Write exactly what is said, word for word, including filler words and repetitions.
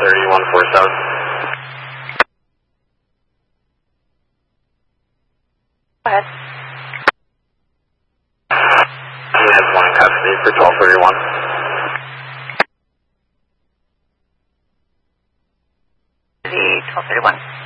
three one four seven. Go ahead. He has one in custody for twelve thirty-one. The twelve thirty-one.